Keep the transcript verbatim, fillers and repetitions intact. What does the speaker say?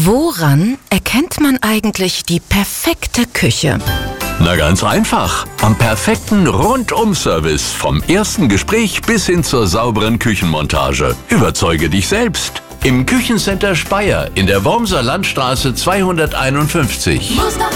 Woran erkennt man eigentlich die perfekte Küche? Na ganz einfach. Am perfekten Rundum-Service. Vom ersten Gespräch bis hin zur sauberen Küchenmontage. Überzeuge dich selbst. Im Küchencenter Speyer in der Wormser Landstraße zweihunderteinundfünfzig.